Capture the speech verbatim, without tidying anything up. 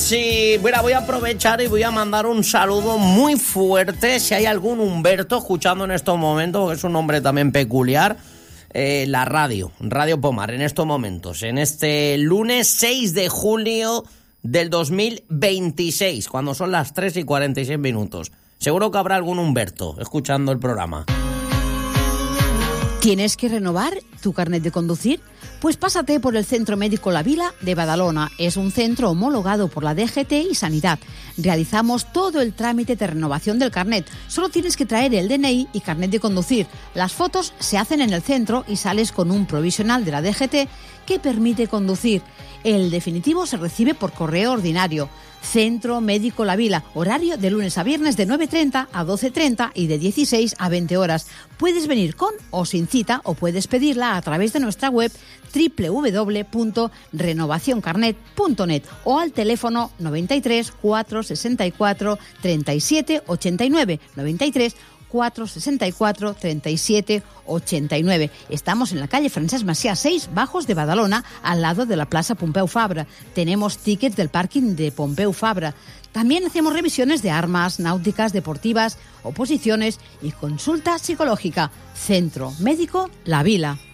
sí. Mira, voy a aprovechar y voy a mandar un saludo muy fuerte. Si hay algún Humberto escuchando en estos momentos, que es un nombre también peculiar, eh, la radio, Radio Pomar, en estos momentos, en este lunes seis de julio del dos mil veintiséis, cuando son las tres y cuarenta y seis minutos. Seguro que habrá algún Humberto escuchando el programa. ¿Tienes que renovar tu carnet de conducir? Pues pásate por el Centro Médico La Vila de Badalona. Es un centro homologado por la D G T y Sanidad. Realizamos todo el trámite de renovación del carnet. Solo tienes que traer el D N I y carnet de conducir. Las fotos se hacen en el centro y sales con un provisional de la D G T que permite conducir. El definitivo se recibe por correo ordinario. Centro Médico La Vila, horario de lunes a viernes de nueve treinta a doce treinta y de dieciséis a veinte horas. Puedes venir con o sin cita o puedes pedirla a través de nuestra web doble u doble u doble u punto renovación carnet punto net o al teléfono noventa y tres, cuatrocientos sesenta y cuatro, treinta y siete ochenta y nueve, noventa y tres, cuatrocientos sesenta y cuatro, treinta y siete ochenta y nueve. Estamos en la calle Francesc Macià seis, Bajos de Badalona, al lado de la Plaza Pompeu Fabra. Tenemos tickets del parking de Pompeu Fabra. También hacemos revisiones de armas, náuticas, deportivas, oposiciones y consulta psicológica. Centro Médico La Vila.